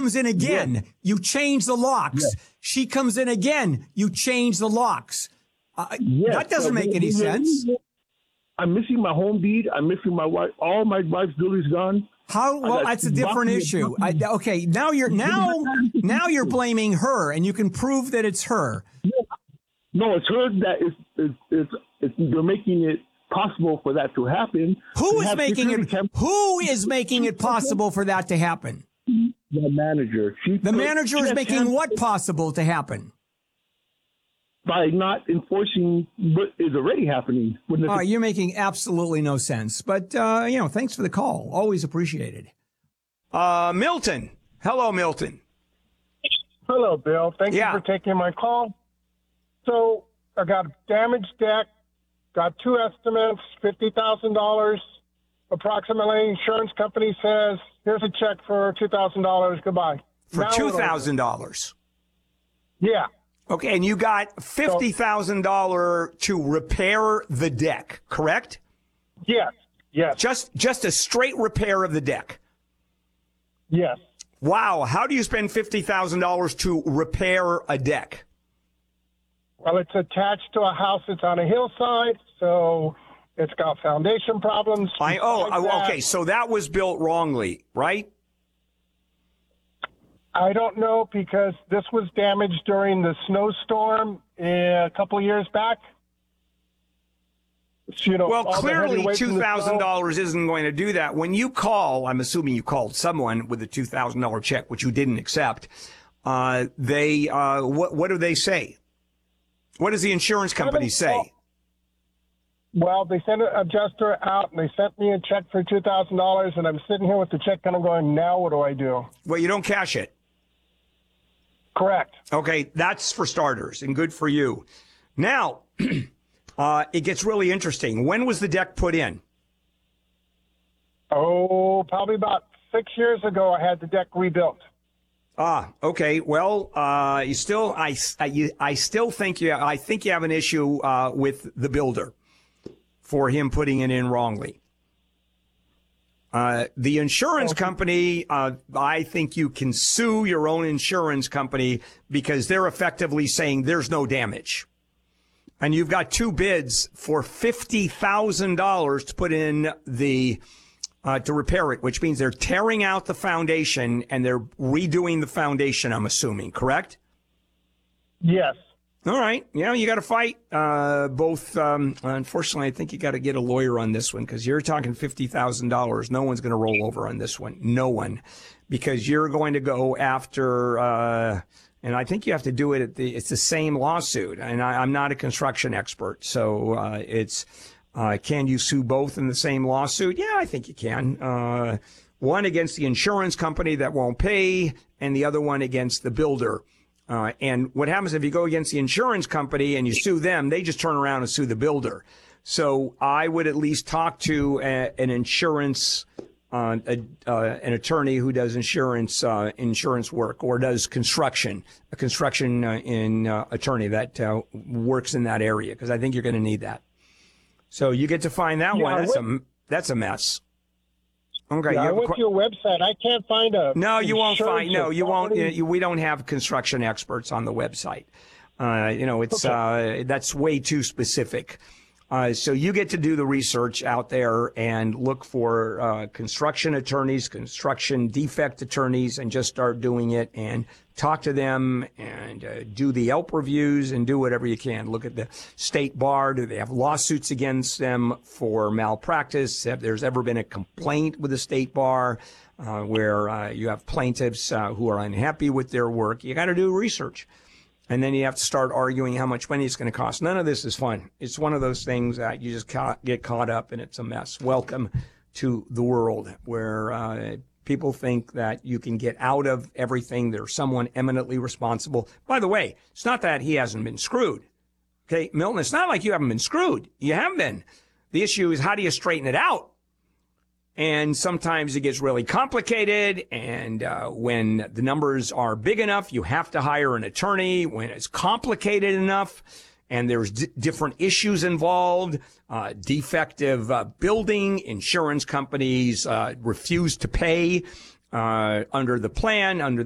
comes in again. You change the locks. She comes in again. You change the locks. That doesn't make any sense. I'm missing my home deed. I'm missing my wife. All my wife's jewelry's gone. How? Well, that's a different issue. Okay, now you're blaming her, and you can prove that it's her. No, it's her that they're making it possible for that to happen. Who is making it possible for that to happen? The manager. The manager is making what possible to happen? By not enforcing what is already happening. You're making absolutely no sense. But, thanks for the call. Always appreciated. Milton. Hello, Milton. Hello, Bill. Thank you for taking my call. So I got a damaged deck, got two estimates, $50,000 approximately. Insurance company says, here's a check for $2,000. Goodbye. For $2,000? Yeah. Okay, and you got $50,000 to repair the deck, correct? Yes. Just a straight repair of the deck? Yes. Wow, how do you spend $50,000 to repair a deck? Well, it's attached to a house that's on a hillside, so it's got foundation problems. Okay, so that was built wrongly, right? I don't know, because this was damaged during the snowstorm a couple of years back. Well, clearly $2,000 isn't going to do that. When you call, I'm assuming you called someone with a $2,000 check, which you didn't accept. What do they say? What does the insurance company say? Well, they sent an adjuster out, and they sent me a check for $2,000, and I'm sitting here with the check kind of going, now what do I do? Well, you don't cash it. Correct. Okay, that's for starters, and good for you. Now, it gets really interesting. When was the deck put in? Oh, probably about 6 years ago, I had the deck rebuilt. Okay. Well, I think you have an issue with the builder for him putting it in wrongly. The insurance company, I think you can sue your own insurance company because they're effectively saying there's no damage. And you've got two bids for $50,000 to put in to repair it, which means they're tearing out the foundation and they're redoing the foundation, I'm assuming, correct? Yes. All right. You got to fight both. Unfortunately, I think you got to get a lawyer on this one because you're talking $50,000. No one's going to roll over on this one. No one. Because you're going to go after, and I think you have to do it it's the same lawsuit. And I'm not a construction expert. So can you sue both in the same lawsuit? Yeah, I think you can. One against the insurance company that won't pay and the other one against the builder. And what happens if you go against the insurance company and you sue them, they just turn around and sue the builder. So I would at least talk to an insurance, an attorney who does insurance work or does construction, a construction attorney that works in that area, because I think you're going to need that. So you get to find that one. That's a mess. Okay. Yeah, I went to your website. I can't find a. No, you won't find. No, you won't. We don't have construction experts on the website. That's way too specific. So you get to do the research out there and look for construction attorneys, construction defect attorneys, and just start doing it and talk to them and do the Yelp reviews and do whatever you can. Look at the state bar. Do they have lawsuits against them for malpractice? Have there's ever been a complaint with the state bar where you have plaintiffs who are unhappy with their work? You got to do research. And then you have to start arguing how much money it's going to cost. None of this is fun. It's one of those things that you just get caught up and it's a mess. Welcome to the world where people think that you can get out of everything. There's someone eminently responsible. By the way, it's not that he hasn't been screwed. Okay, Milton, it's not like you haven't been screwed. You have been. The issue is, how do you straighten it out? And sometimes it gets really complicated, and when the numbers are big enough, you have to hire an attorney. When it's complicated enough and there's different issues involved, defective building, insurance companies refuse to pay under the plan, under